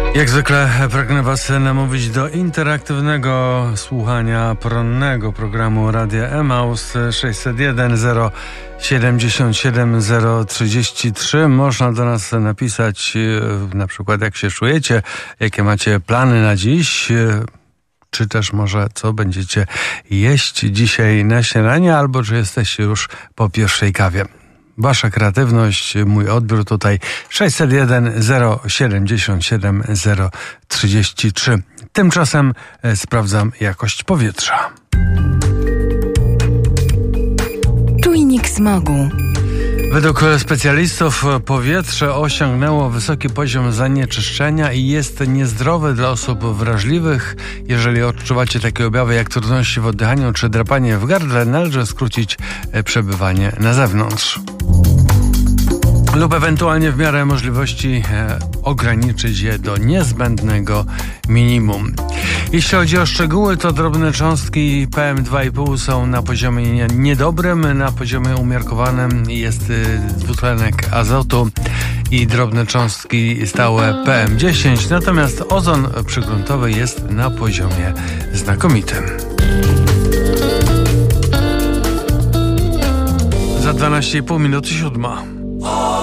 Jak zwykle pragnę Was namówić do interaktywnego słuchania porannego programu Radia Emaus 601 077 033. Można do nas napisać na przykład jak się czujecie, jakie macie plany na dziś, czy też może co będziecie jeść dzisiaj na śniadanie, albo czy jesteście już po pierwszej kawie. Wasza kreatywność, mój odbiór tutaj 601 077 033. Tymczasem sprawdzam jakość powietrza. Czujnik smogu. Według specjalistów powietrze osiągnęło wysoki poziom zanieczyszczenia i jest niezdrowe dla osób wrażliwych. Jeżeli odczuwacie takie objawy jak trudności w oddychaniu czy drapanie w gardle, należy skrócić przebywanie na zewnątrz. Lub ewentualnie w miarę możliwości ograniczyć je do niezbędnego minimum. Jeśli chodzi o szczegóły, to drobne cząstki PM2,5 są na poziomie niedobrym, na poziomie umiarkowanym jest dwutlenek azotu i drobne cząstki stałe PM10, natomiast ozon przygruntowy jest na poziomie znakomitym. Za 12,5 minuty 7.